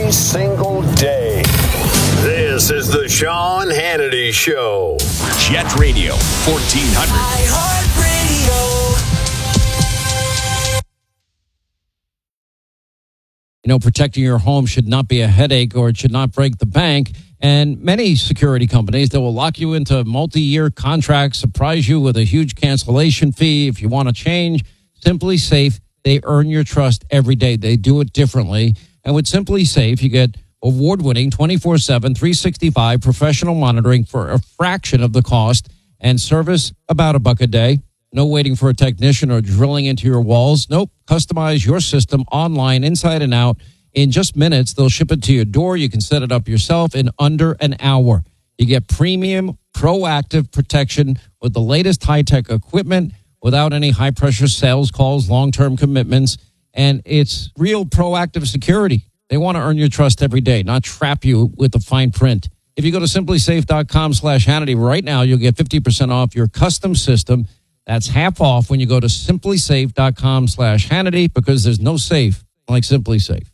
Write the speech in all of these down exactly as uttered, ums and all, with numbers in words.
every single day. This is the Sean Hannity Show. Jet Radio, fourteen hundred. You know, protecting your home should not be a headache, or it should not break the bank. And many security companies that will lock you into multi-year contracts, surprise you with a huge cancellation fee if you want to change. Simply Safe, they earn your trust every day. They do it differently. And with Simply Safe, you get award-winning twenty-four seven, three sixty-five professional monitoring for a fraction of the cost, and service about a buck a day. No waiting for a technician or drilling into your walls. Nope. Customize your system online, inside and out. In just minutes, they'll ship it to your door. You can set it up yourself in under an hour. You get premium, proactive protection with the latest high-tech equipment without any high-pressure sales calls, long-term commitments, and it's real proactive security. They want to earn your trust every day, not trap you with the fine print. If you go to simplysafe.com slash Hannity right now, you'll get fifty percent off your custom system. That's half off when you go to simplysafe.com slash Hannity, because there's no safe like Simply Safe.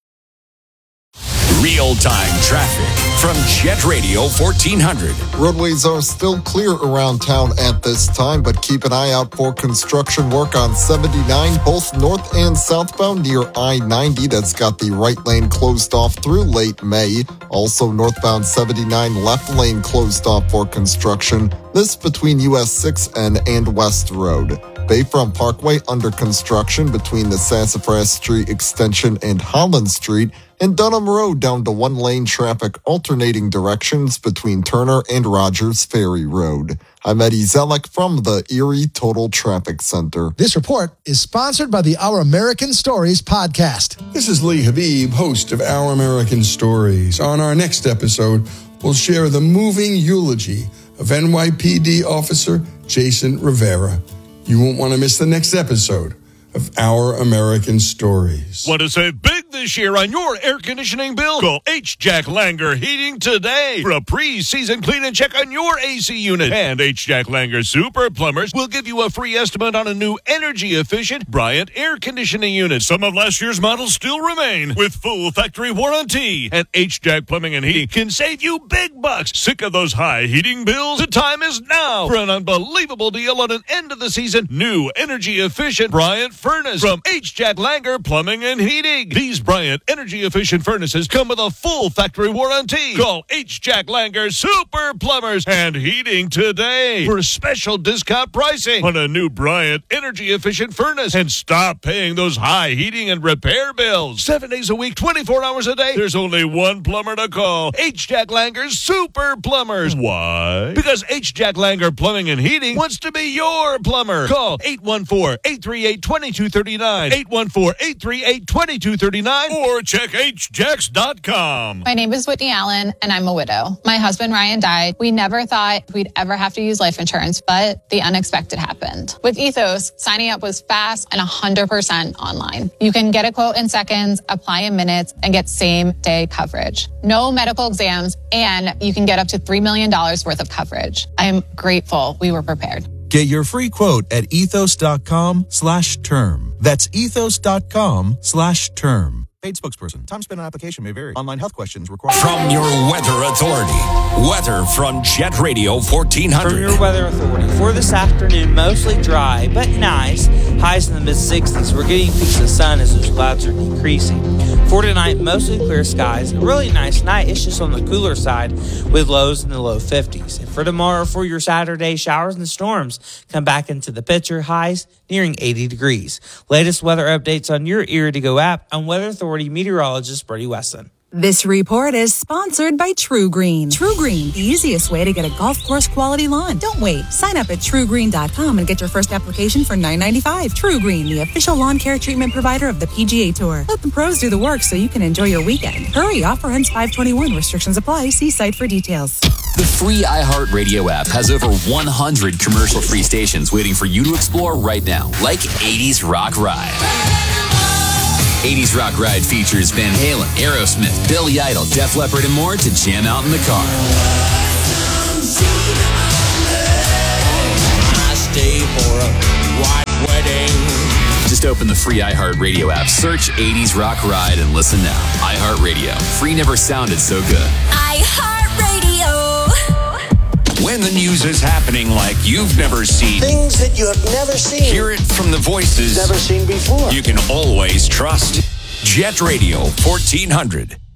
Real-time traffic from Jet Radio fourteen hundred. Roadways are still clear around town at this time, but keep an eye out for construction work on seventy-nine, both north and southbound near I ninety. That's got the right lane closed off through late May. Also northbound seventy-nine, left lane closed off for construction. This between U S six N and West Road. Bayfront Parkway under construction between the Sassafras Street extension and Holland Street, and Dunham Road down to one-lane traffic alternating directions between Turner and Rogers Ferry Road. I'm Eddie Zellick from the Erie Total Traffic Center. This report is sponsored by the Our American Stories podcast. This is Lee Habib, host of Our American Stories. On our next episode, we'll share the moving eulogy of N Y P D officer Jason Rivera. You won't want to miss the next episode of Our American Stories. Want to save big this year on your air conditioning bill? Call H. Jack Langer Heating today for a pre-season clean and check on your A C unit. And H. Jack Langer Super Plumbers will give you a free estimate on a new energy-efficient Bryant air conditioning unit. Some of last year's models still remain with full factory warranty. And H. Jack Plumbing and Heating can save you big bucks. Sick of those high heating bills? The time is now for an unbelievable deal on an end-of-the-season new energy-efficient Bryant furnace from H. Jack Langer Plumbing and Heating. These Bryant energy-efficient furnaces come with a full factory warranty. Call H. Jack Langer Super Plumbers and Heating today for special discount pricing on a new Bryant energy-efficient furnace, and stop paying those high heating and repair bills. Seven days a week, twenty-four hours a day. There's only one plumber to call. H. Jack Langer Super Plumbers. Why? Because H. Jack Langer Plumbing and Heating wants to be your plumber. Call eight one four, eight three eight, two two three nine, eight one four, eight three eight, two two three nine, or check h jacks dot com. My name is Whitney Allen, and I'm a widow. My husband, Ryan, died. We never thought we'd ever have to use life insurance, but the unexpected happened. With Ethos, signing up was fast and one hundred percent online. You can get a quote in seconds, apply in minutes, and get same-day coverage. No medical exams, and you can get up to three million dollars worth of coverage. I am grateful we were prepared. Get your free quote at ethos.com slash term. That's ethos.com slash term. Paid spokesperson. Time spent on application may vary. Online health questions required. From your weather authority, weather from Jet Radio fourteen hundred. From your weather authority, for this afternoon, mostly dry, but nice. Highs in the mid sixties. We're getting peaks of sun as those clouds are decreasing. For tonight, mostly clear skies. A really nice night. It's just on the cooler side with lows in the low fifties. And for tomorrow, for your Saturday, showers and storms come back into the picture. Highs nearing eighty degrees. Latest weather updates on your Erie to Go app on Weather Authority meteorologist Brady Wesson. This report is sponsored by True Green. True Green, the easiest way to get a golf course quality lawn. Don't wait. Sign up at true green dot com and get your first application for nine ninety-five. True Green, the official lawn care treatment provider of the P G A Tour. Let the pros do the work so you can enjoy your weekend. Hurry, offer ends five twenty-one. Restrictions apply. See site for details. The free iHeartRadio app has over one hundred commercial-free stations waiting for you to explore right now, like eighties Rock Ride. eighties Rock Ride features Van Halen, Aerosmith, Billy Idol, Def Leppard, and more to jam out in the car. I stay for a white wedding. Just open the free iHeartRadio app, search eighties Rock Ride, and listen now. iHeartRadio. Free never sounded so good. iHeartRadio. When the news is happening like you've never seen. Things that you have never seen. Hear it from the voices never seen before. You can always trust. Jet Radio fourteen hundred.